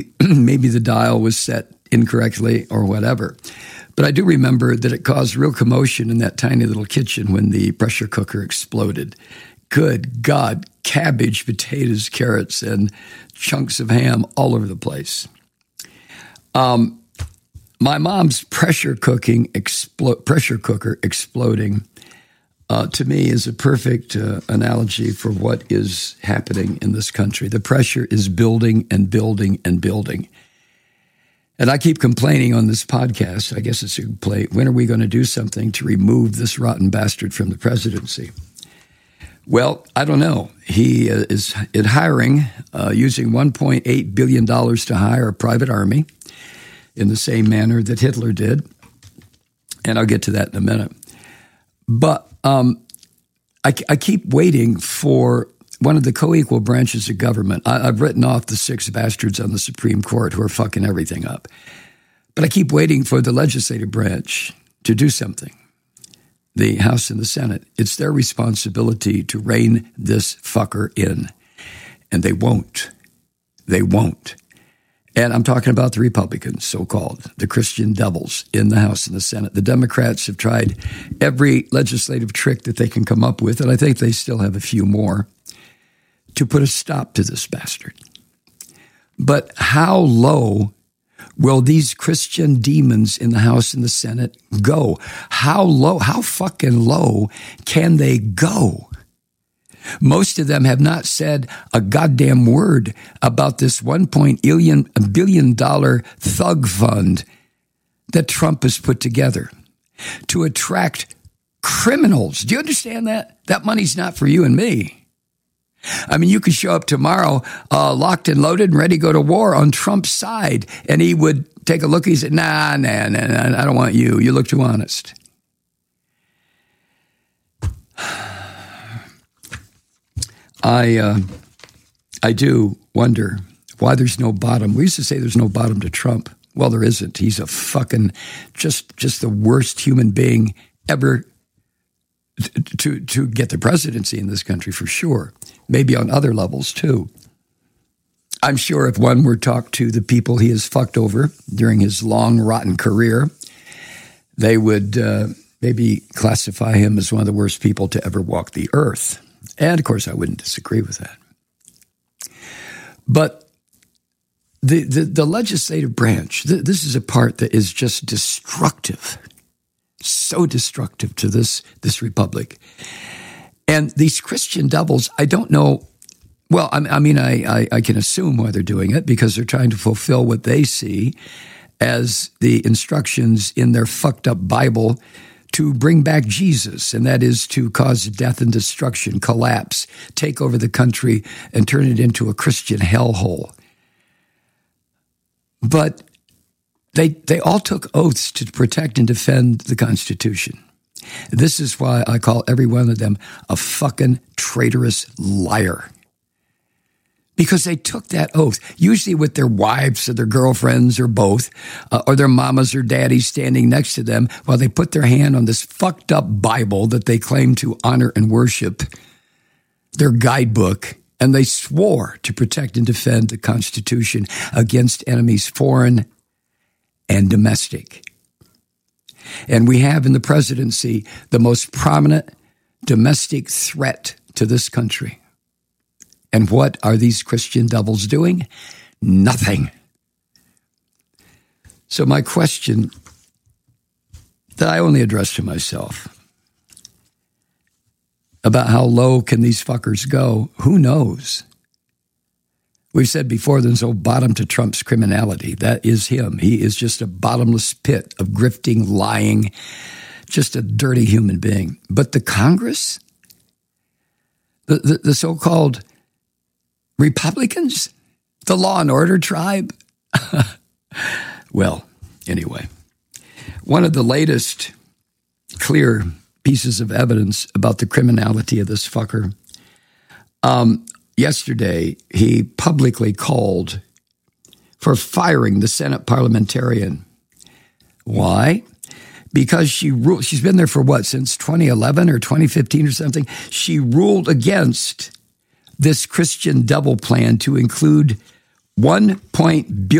maybe the dial was set incorrectly or whatever. But I do remember that it caused real commotion in that tiny little kitchen when the pressure cooker exploded. Good God, cabbage, potatoes, carrots, and chunks of ham all over the place. My mom's pressure cooker exploding, to me, is a perfect analogy for what is happening in this country. The pressure is building and building and building. And I keep complaining on this podcast, I guess it's a complaint, when are we going to do something to remove this rotten bastard from the presidency? Well, I don't know. He is hiring, using $1.8 billion to hire a private army in the same manner that Hitler did. And I'll get to that in a minute. But I keep waiting for one of the co-equal branches of government. I've written off the 6 bastards on the Supreme Court who are fucking everything up. But I keep waiting for the legislative branch to do something. The House and the Senate. It's their responsibility to rein this fucker in. And they won't. They won't. And I'm talking about the Republicans, so-called, the Christian devils in the House and the Senate. The Democrats have tried every legislative trick that they can come up with, and I think they still have a few more, to put a stop to this bastard. But how low will these Christian demons in the House and the Senate go? How low, how fucking low can they go? Most of them have not said a goddamn word about this $1 billion thug fund that Trump has put together to attract criminals. Do you understand that? That money's not for you and me. I mean, you could show up tomorrow locked and loaded and ready to go to war on Trump's side, and he would take a look. He said, nah, I don't want you. You look too honest. I do wonder why there's no bottom. We used to say there's no bottom to Trump. Well, there isn't. He's a fucking just the worst human being ever to get the presidency in this country, for sure. Maybe on other levels, too. I'm sure if one were to talk to the people he has fucked over during his long, rotten career, they would maybe classify him as one of the worst people to ever walk the earth. And, of course, I wouldn't disagree with that. But the legislative branch, this is a part that is just destructive, so destructive to this republic. And these Christian devils, I don't know, well, I mean, I can assume why they're doing it, because they're trying to fulfill what they see as the instructions in their fucked up Bible to bring back Jesus, and that is to cause death and destruction, collapse, take over the country, and turn it into a Christian hellhole. But they all took oaths to protect and defend the Constitution. This is why I call every one of them a fucking traitorous liar. Because they took that oath, usually with their wives or their girlfriends or both, or their mamas or daddies standing next to them while they put their hand on this fucked up Bible that they claim to honor and worship, their guidebook, and they swore to protect and defend the Constitution against enemies foreign and domestic. And we have in the presidency the most prominent domestic threat to this country. And what are these Christian devils doing? Nothing. So my question that I only address to myself about how low can these fuckers go, who knows? We've said before there's no bottom to Trump's criminality. That is him. He is just a bottomless pit of grifting, lying, just a dirty human being. But the Congress, the so-called Republicans, the law and order tribe. Well, anyway, one of the latest clear pieces of evidence about the criminality of this fucker, yesterday he publicly called for firing the Senate parliamentarian. Why? Because she's been there for what, since 2011 or 2015 or something? She ruled against this Christian devil plan to include 1 billion